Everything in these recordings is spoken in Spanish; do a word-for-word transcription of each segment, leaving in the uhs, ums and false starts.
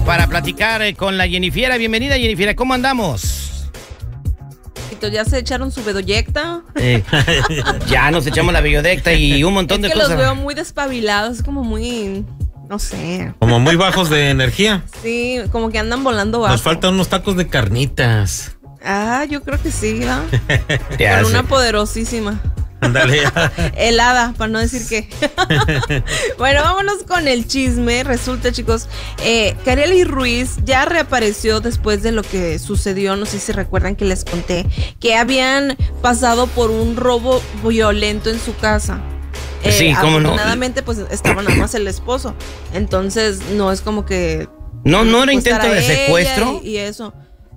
para platicar eh, con la Jennifiera. Bienvenida, Jennifiera, ¿cómo andamos? ¿Ya se echaron su bedoyecta? Eh, ya nos echamos la bellodecta y un montón es de que cosas. Los veo muy despabilados, como muy, no sé. Como muy bajos de energía. Sí, como que andan volando bajo. Nos faltan unos tacos de carnitas. Ah, yo creo que sí, ¿no? Ya Con sé. una poderosísima. Ándale. Helada, para no decir qué. Bueno, vámonos con el chisme. Resulta, chicos, eh, Karely Ruiz ya reapareció después de lo que sucedió. No sé si recuerdan que les conté que habían pasado por un robo violento en su casa. Eh, Sí, cómo no. Afortunadamente, pues estaba nada más el esposo. Entonces, no es como que. No, no era pues, intento para de ella secuestro. Y, y eso.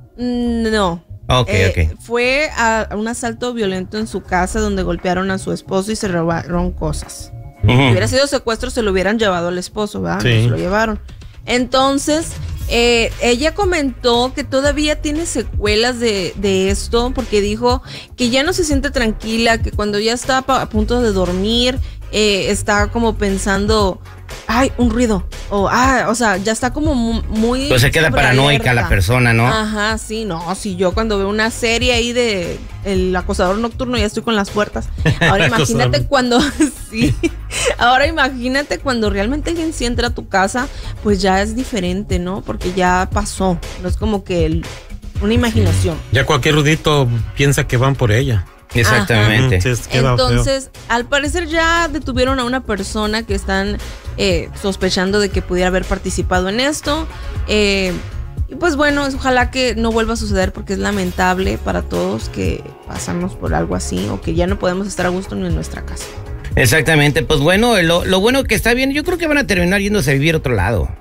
No. Ok, Eh, ok. Fue a un asalto violento en su casa donde golpearon a su esposo y se robaron cosas. Ujú. Si hubiera sido secuestro, se lo hubieran llevado al esposo, ¿verdad? Sí. No se lo llevaron. Entonces, eh, ella comentó que todavía tiene secuelas de, de esto, porque dijo que ya no se siente tranquila, que cuando ya está pa- a punto de dormir, eh, está como pensando, ay, un ruido, o, ah, o sea, ya está como mu- muy... Pues se queda sobre paranoica alerta. la persona, ¿no? Ajá, sí, no, si yo cuando veo una serie ahí de El Acosador Nocturno ya estoy con las puertas. Ahora imagínate Acosador. cuando, sí, ahora imagínate cuando realmente alguien sí entra a tu casa, pues ya es diferente, ¿no? Porque ya pasó, no es como que el- una imaginación. Ya cualquier rudito piensa que van por ella. Exactamente. Ujú, sí, es- queda feo. Entonces, al parecer ya detuvieron a una persona que están eh, sospechando de que pudiera haber participado en esto. Eh, y pues bueno, ojalá que no vuelva a suceder porque es lamentable para todos que pasamos por algo así o que ya no podemos estar a gusto ni en nuestra casa. Exactamente. Pues bueno, lo, lo bueno que está bien, yo creo que van a terminar yéndose a vivir a otro lado.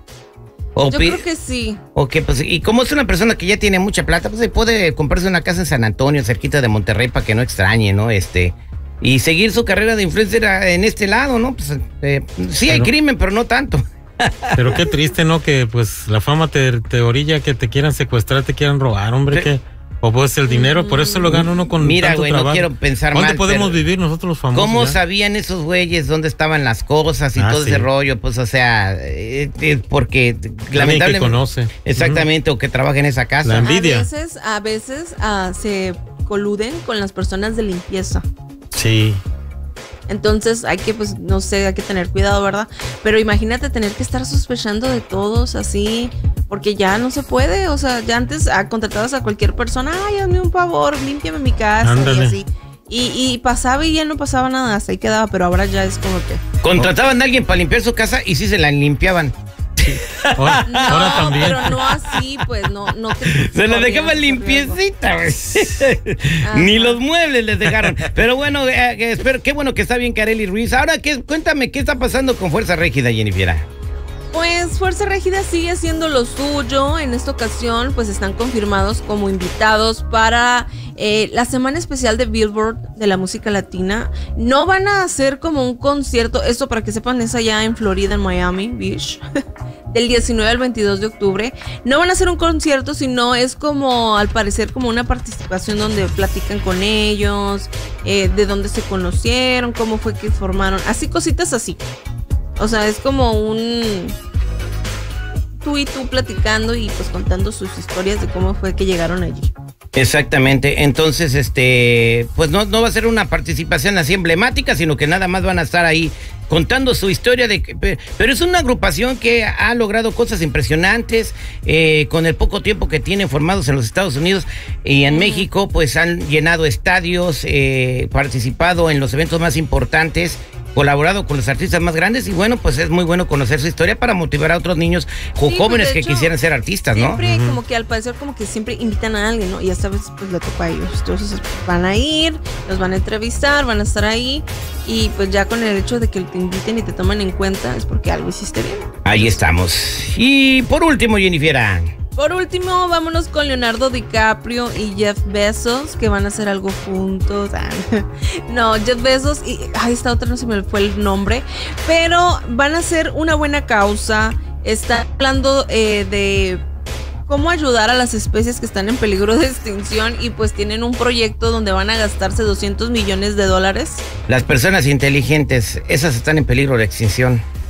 O Yo pi- creo que sí. O que, pues, y como es una persona que ya tiene mucha plata, pues se puede comprarse una casa en San Antonio, cerquita de Monterrey, para que no extrañe, ¿no? Este, y seguir su carrera de influencer a- en este lado, ¿no? Pues eh, sí hay Pero- crimen, pero no tanto. Pero qué triste, ¿no? Que pues la fama te, te orilla que te quieran secuestrar, te quieran robar, hombre. Sí. Que, o pues el dinero, por eso lo gana uno con Mira, tanto güey, no trabajo. quiero pensar ¿Dónde mal, podemos pero vivir nosotros los famosos? ¿Cómo ya? sabían esos güeyes dónde estaban las cosas y Ah, todo sí. ese rollo? Pues, o sea, eh, eh, porque Alguien lamentablemente... que conoce. Exactamente, o que trabaja en esa casa. La envidia. A veces, a veces ah, se coluden con las personas de limpieza. Sí. Entonces hay que, pues, no sé, hay que tener cuidado, ¿verdad? Pero imagínate tener que estar sospechando de todos así, porque ya no se puede, o sea, ya antes ah, contratabas a cualquier persona, ay, hazme un favor, límpiame mi casa Ándale. y así. Y, y pasaba y ya no pasaba nada, hasta ahí quedaba, pero ahora ya es como que... Contrataban a alguien para limpiar su casa y sí se la limpiaban. Ahora, No, ahora también. pero no así, pues, no, no. que- Se la corrían dejaban ese limpiecita, güey. Ajá. Ni los muebles les dejaron. Pero bueno, eh, eh, espero, qué bueno que está bien Karely Ruiz. Ahora, ¿qué, cuéntame, ¿qué está pasando con Fuerza Régida, Jennifiera? Pues Fuerza Régida sigue haciendo lo suyo. En esta ocasión, pues están confirmados como invitados para eh, la semana especial de Billboard de la música latina. No van a hacer como un concierto, esto para que sepan, es allá en Florida, en Miami Beach, del diecinueve al veintidós de octubre. No van a hacer un concierto, sino es como, al parecer, como una participación donde platican con ellos, eh, de dónde se conocieron, cómo fue que formaron, así cositas así. O sea, es como un tú y tú platicando y pues contando sus historias de cómo fue que llegaron allí. Exactamente, entonces, este, pues no, no va a ser una participación así emblemática, sino que nada más van a estar ahí contando su historia de que, pero es una agrupación que ha logrado cosas impresionantes eh, con el poco tiempo que tienen formados en los Estados Unidos y en uh-huh. México, pues han llenado estadios, eh, participado en los eventos más importantes, colaborado con los artistas más grandes y bueno, pues es muy bueno conocer su historia para motivar a otros niños o sí, jóvenes pues que hecho, quisieran ser artistas, ¿no? Siempre uh-huh. como que al parecer como que siempre invitan a alguien, ¿no? Y esta vez pues le toca a ellos. Entonces van a ir, los van a entrevistar, van a estar ahí y pues ya con el hecho de que te inviten y te toman en cuenta es porque algo hiciste bien. Ahí estamos. Y por último, Jennifiera. Por último, vámonos con Leonardo DiCaprio y Jeff Bezos, que van a hacer algo juntos. No, Jeff Bezos y ay, esta otra no se me fue el nombre, pero van a hacer una buena causa. Están hablando eh, de cómo ayudar a las especies que están en peligro de extinción y pues tienen un proyecto donde van a gastarse doscientos millones de dólares. Las personas inteligentes, esas están en peligro de extinción.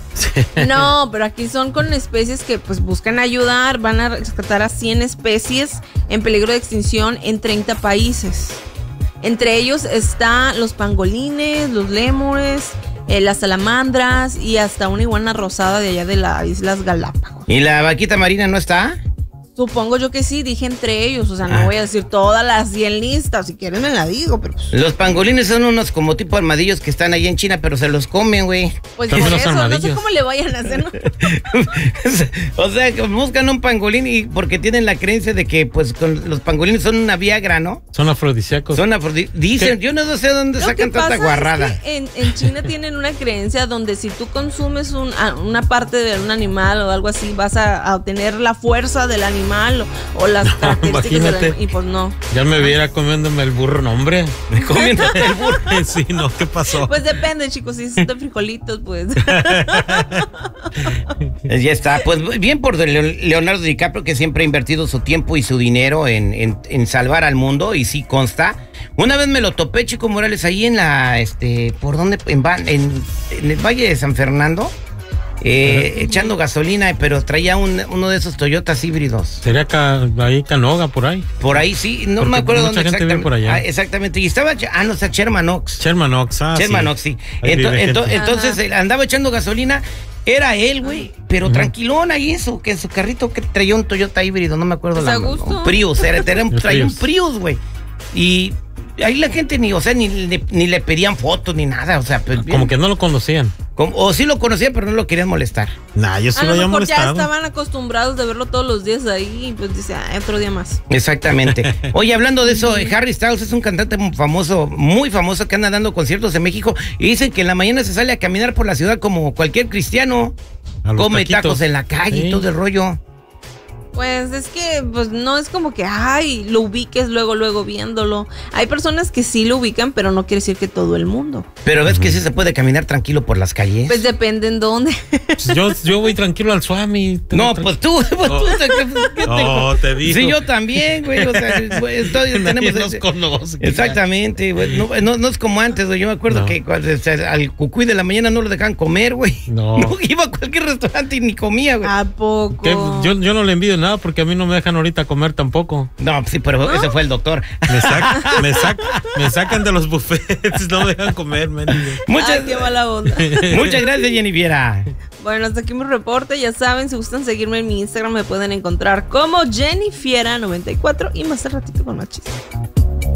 No, pero aquí son con especies que pues buscan ayudar, van a rescatar a cien especies en peligro de extinción en treinta países. Entre ellos están los pangolines, los lémures, eh, las salamandras y hasta una iguana rosada de allá de las Islas Galápagos. ¿Y la vaquita marina no está? Supongo yo que sí, dije entre ellos, o sea, no ah. voy a decir todas las cien listas, si quieren me la digo, pero pues... Los pangolines son unos como tipo armadillos que están ahí en China, pero se los comen, güey. Pues por eso, no sé cómo le vayan a hacer, ¿no? O sea, que buscan un pangolín y porque tienen la creencia de que, pues, con los pangolines son una viagra, ¿no? Son afrodisíacos. Son afrodisíacos. Dicen, ¿qué? Yo no sé dónde Lo sacan tanta guarrada. Es que en, en China tienen una creencia donde si tú consumes un, una parte de un animal o algo así, vas a, a obtener la fuerza del animal o, o las no, características del, y pues no. Ya me viera comiéndome el burro, no, hombre. Comiéndote el burro. Sí, no, ¿qué pasó? Pues depende, chicos, si son de frijolitos, pues. Ya está, pues bien por Leonardo DiCaprio, que siempre ha invertido su tiempo y su dinero en, en, en salvar al mundo, y sí consta. Una vez me lo topé, Chico Morales, ahí en la, este, ¿por dónde? En, en, en el Valle de San Fernando. Eh, uh-huh. Echando gasolina, pero traía un, uno de esos Toyotas híbridos. Sería ca, ahí Canoga, por ahí. Por ahí sí, no Porque me acuerdo mucha dónde gente exactamente. Vive por allá. Ah, exactamente, y estaba, ah, no, o sea, Sherman Oaks. Sherman Oaks, ah, Sherman Oaks, sí. Ento, ento, entonces él andaba echando gasolina, era él, güey, pero uh-huh. tranquilón ahí eso, que en su carrito que traía un Toyota híbrido, no me acuerdo la gusto? Un Prius, era, era, traía un Prius, güey. Y ahí la gente ni, o sea, ni, ni, ni le pedían fotos ni nada, o sea, pues, como que no lo conocían. Como, o sí lo conocían, pero no lo querían molestar. Nah, yo sí a lo había mejor molestado. Ya estaban acostumbrados de verlo todos los días ahí y pues dice, ah, otro día más. Exactamente. Oye, hablando de eso, Harry Styles es un cantante famoso, muy famoso, que anda dando conciertos en México y dicen que en la mañana se sale a caminar por la ciudad como cualquier cristiano. Come taquitos. Tacos en la calle, sí. Y todo el rollo. Pues es que pues no es como que, ay, lo ubiques luego, luego viéndolo. Hay personas que sí lo ubican, pero no quiere decir que todo el mundo. Pero ves uh-huh. que sí se puede caminar tranquilo por las calles. Pues depende en dónde. Pues yo, yo voy tranquilo al Swami. No, pues tú, pues oh. tú. ¿Qué, qué oh, te digo. Sí, yo también, güey. O sea, estoy, tenemos nos conoce, exactamente, güey. No, no, no es como antes, güey. Yo me acuerdo no. que cuando, o sea, al cucuy de la mañana no lo dejaban comer, güey. No. No iba a cualquier restaurante y ni comía, güey. ¿A poco? ¿Qué? Yo, yo no le envidio nada porque a mí no me dejan ahorita comer tampoco. No, sí, pero ¿no? Ese fue el doctor. Me, sac, me, sac, me sacan de los buffets, no me dejan comer, man. Muchas, Ay, qué mala onda. Muchas gracias, Jennifiera. Bueno, hasta aquí mi reporte. Ya saben, si gustan seguirme en mi Instagram, me pueden encontrar como Jennifiera noventa y cuatro y más al ratito con más chistes.